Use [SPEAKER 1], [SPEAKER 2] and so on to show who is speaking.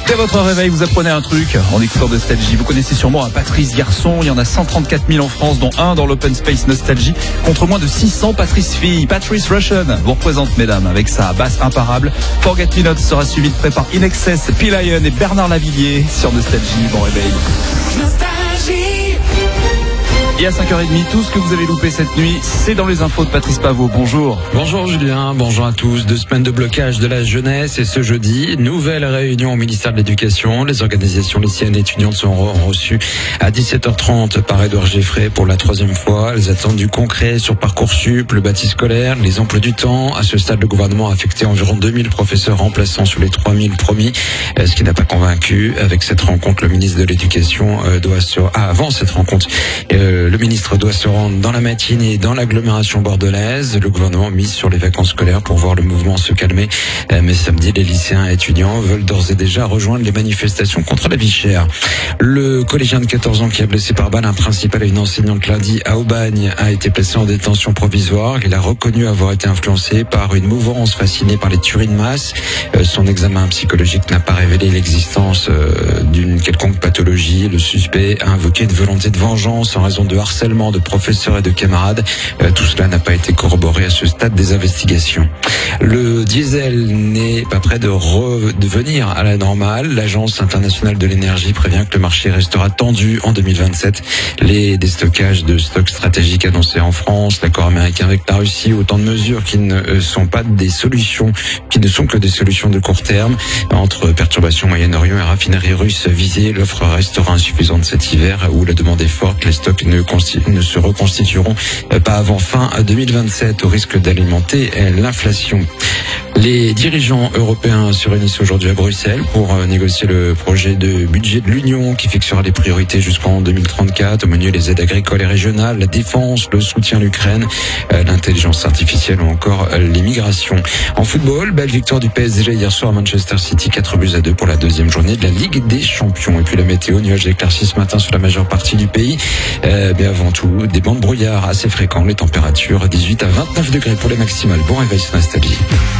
[SPEAKER 1] Dès votre réveil, vous apprenez un truc en écoutant Nostalgie. Vous connaissez sûrement un Patrice Garçon. Il y en a 134 000 en France, dont un dans l'Open Space Nostalgie, contre moins de 600 Patrice filles. Patrice Russian vous représente, mesdames, avec sa basse imparable. Forget Me Not sera suivi de près par In Excess, P-Lion et Bernard Lavillier sur Nostalgie. Bon réveil. Et à 5h30, tout ce que vous avez loupé cette nuit, c'est dans les infos de Patrice Paveau. Bonjour.
[SPEAKER 2] Bonjour Julien, bonjour à tous. 2 semaines de blocage de la jeunesse et ce jeudi, nouvelle réunion au ministère de l'Éducation. Les organisations lycéennes et étudiantes seront reçues à 17h30 par Édouard Geffray pour la 3e fois. Elles attendent du concret sur Parcoursup, le bâti scolaire, les emplois du temps. À ce stade, le gouvernement a affecté environ 2000 professeurs remplaçants sur les 3000 promis, ce qui n'a pas convaincu. Avec cette rencontre, le ministre de l'Éducation avant cette rencontre, le ministre doit se rendre dans la matinée dans l'agglomération bordelaise. Le gouvernement mise sur les vacances scolaires pour voir le mouvement se calmer. Mais samedi, les lycéens et étudiants veulent d'ores et déjà rejoindre les manifestations contre la vie chère. Le collégien de 14 ans qui a blessé par balle un principal et une enseignante lundi à Aubagne a été placé en détention provisoire. Il a reconnu avoir été influencé par une mouvance fascinée par les tueries de masse. Son examen psychologique n'a pas révélé l'existence d'une quelconque pathologie. Le suspect a invoqué une volonté de vengeance en raison de harcèlement de professeurs et de camarades. Tout cela n'a pas été corroboré à ce stade des investigations. Le diesel n'est pas prêt de revenir à la normale. L'Agence internationale de l'énergie prévient que le marché restera tendu en 2027. Les déstockages de stocks stratégiques annoncés en France, l'accord américain avec la Russie, autant de mesures qui ne sont que des solutions de court terme. Entre perturbations Moyen-Orient et raffineries russes visées, l'offre restera insuffisante cet hiver où la demande est forte. Les stocks ne se reconstitueront pas avant fin 2027 au risque d'alimenter l'inflation. Les dirigeants européens se réunissent aujourd'hui à Bruxelles pour négocier le projet de budget de l'Union qui fixera les priorités jusqu'en 2034. Au menu, les aides agricoles et régionales, la défense, le soutien à l'Ukraine, l'intelligence artificielle ou encore les migrations. En football, belle victoire du PSG hier soir à Manchester City, 4-2 pour la 2e journée de la Ligue des Champions. Et puis la météo, nuages éclaircis ce matin sur la majeure partie du pays. Mais avant tout, des bancs de brouillard assez fréquents. Les températures 18 à 29 degrés pour les maximales. Bon réveil sur Nostalgie.